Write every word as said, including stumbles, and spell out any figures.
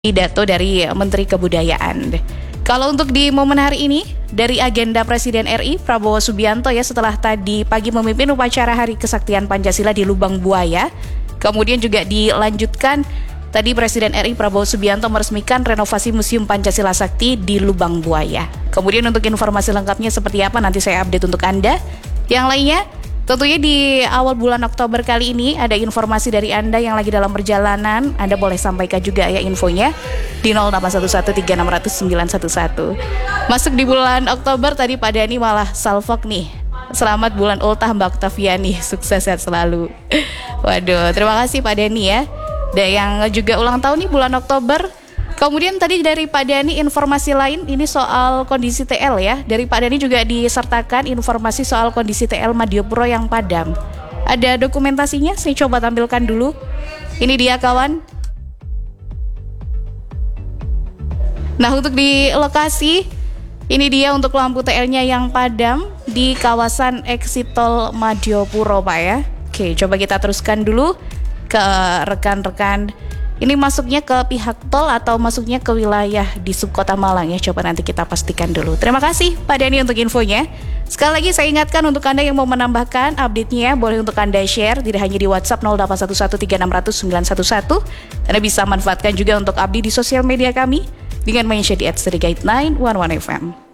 pidato dari Menteri Kebudayaan. Kalau untuk di momen hari ini, dari agenda Presiden R I Prabowo Subianto ya, setelah tadi pagi memimpin upacara Hari Kesaktian Pancasila di Lubang Buaya, kemudian juga dilanjutkan tadi Presiden R I Prabowo Subianto meresmikan renovasi Museum Pancasila Sakti di Lubang Buaya. Kemudian untuk informasi lengkapnya seperti apa nanti saya update untuk Anda. Yang lainnya, tentunya di awal bulan Oktober kali ini ada informasi dari Anda yang lagi dalam perjalanan. Anda boleh sampaikan juga ya infonya di nol delapan satu satu tiga enam nol nol sembilan satu satu. Masuk di bulan Oktober tadi Pak Dani malah salvok nih. Selamat bulan ultah Mbak Oktaviani, sukses sehat selalu. Waduh, terima kasih Pak Dani ya. Dan yang juga ulang tahun nih bulan Oktober. Kemudian tadi dari Pak Dani informasi lain ini soal kondisi T L ya. Dari Pak Dani juga disertakan informasi soal kondisi T L Madiopuro yang padam. Ada dokumentasinya, saya coba tampilkan dulu. Ini dia kawan. Nah, untuk di lokasi ini dia untuk lampu T L-nya yang padam di kawasan exit tol Madiopuro Pak ya. Oke, coba kita teruskan dulu ke rekan-rekan. Ini masuknya ke pihak tol atau masuknya ke wilayah di subkota Malang ya. Coba nanti kita pastikan dulu. Terima kasih Pak Dani untuk infonya. Sekali lagi saya ingatkan untuk Anda yang mau menambahkan update-nya, boleh untuk Anda share tidak hanya di WhatsApp nol delapan satu satu tiga enam nol nol sembilan satu satu. Anda bisa manfaatkan juga untuk update di sosial media kami dengan mention di at serigait sembilan satu satu F M.